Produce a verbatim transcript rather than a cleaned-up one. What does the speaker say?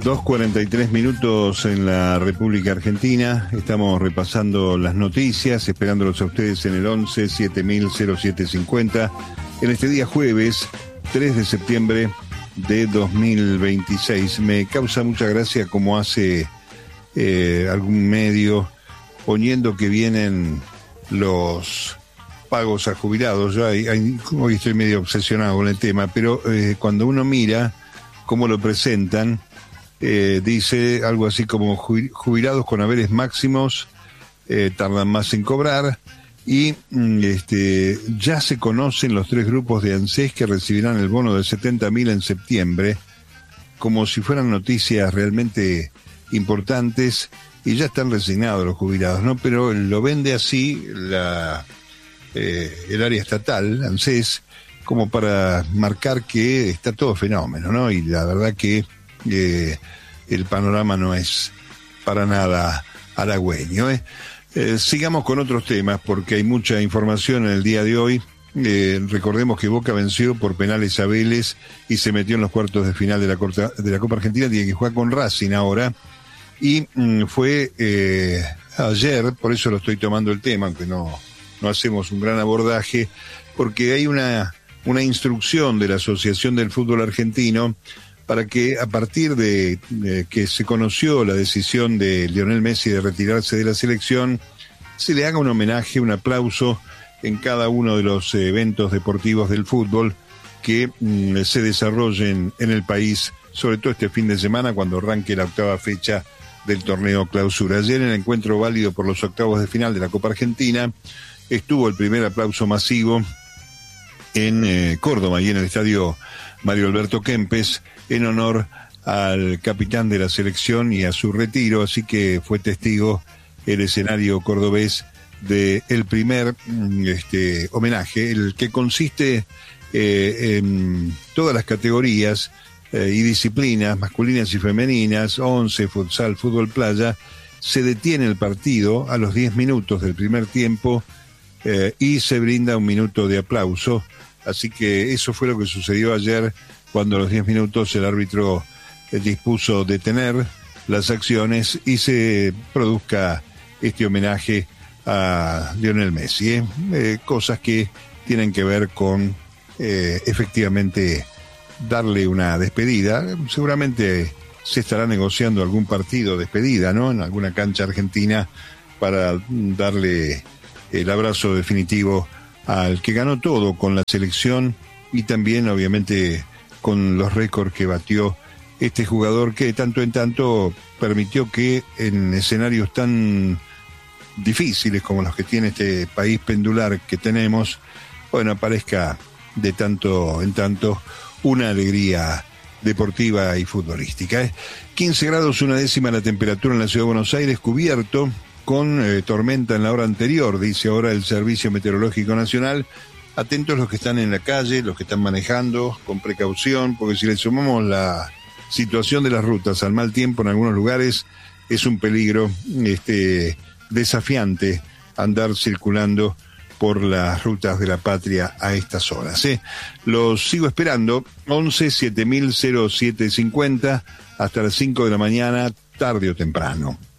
dos cuarenta y tres minutos en la República Argentina. Estamos repasando las noticias, esperándolos a ustedes en el once siete mil siete cincuenta. En este día jueves, tres de septiembre de dos mil veintiséis. Me causa mucha gracia cómo hace eh, algún medio poniendo que vienen los pagos a jubilados. Yo hay, hay, hoy estoy medio obsesionado con el tema, pero eh, cuando uno mira cómo lo presentan, eh, dice algo así como jubilados con haberes máximos eh, tardan más en cobrar, y este, ya se conocen los tres grupos de ANSES que recibirán el bono de setenta mil en septiembre, como si fueran noticias realmente importantes, y ya están resignados los jubilados, ¿no? Pero lo vende así la eh, el área estatal, ANSES, como para marcar que está todo fenómeno, ¿no? Y la verdad que eh, el panorama no es para nada halagüeño, ¿eh? Eh, sigamos con otros temas, porque hay mucha información en el día de hoy. Eh, recordemos que Boca venció por penales a Vélez y se metió en los cuartos de final de la, Corta, de la Copa Argentina. Tiene que jugar con Racing ahora. Y mm, fue eh, ayer, por eso lo estoy tomando el tema, aunque no, no hacemos un gran abordaje, porque hay una... una instrucción de la Asociación del Fútbol Argentino para que a partir de, de que se conoció la decisión de Lionel Messi de retirarse de la selección, se le haga un homenaje, un aplauso en cada uno de los eventos deportivos del fútbol que mm, se desarrollen en el país, sobre todo este fin de semana cuando arranque la octava fecha del torneo Clausura. Ayer, en el encuentro válido por los octavos de final de la Copa Argentina, estuvo el primer aplauso masivo en eh, Córdoba y en el estadio Mario Alberto Kempes, en honor al capitán de la selección y a su retiro, así que fue testigo el escenario cordobés de el primer este homenaje, el que consiste eh, en todas las categorías eh, y disciplinas masculinas y femeninas, once, futsal, fútbol playa. Se detiene el partido a los diez minutos del primer tiempo eh, y se brinda un minuto de aplauso. Así que eso fue lo que sucedió ayer, cuando a los diez minutos el árbitro dispuso detener las acciones y se produzca este homenaje a Lionel Messi. ¿eh? Eh, cosas que tienen que ver con eh, efectivamente darle una despedida. Seguramente se estará negociando algún partido de despedida, ¿no? En alguna cancha argentina, para darle el abrazo definitivo al que ganó todo con la selección, y también obviamente con los récords que batió este jugador, que de tanto en tanto permitió que en escenarios tan difíciles como los que tiene este país pendular que tenemos, bueno, aparezca de tanto en tanto una alegría deportiva y futbolística. ¿eh? quince grados una décima la temperatura en la ciudad de Buenos Aires, cubierto con eh, tormenta en la hora anterior, dice ahora el Servicio Meteorológico Nacional. Atentos los que están en la calle, los que están manejando, con precaución, porque si le sumamos la situación de las rutas al mal tiempo en algunos lugares, es un peligro este, desafiante andar circulando por las rutas de la patria a estas horas. ¿eh? Los sigo esperando, once siete mil siete cincuenta, hasta las cinco de la mañana, tarde o temprano.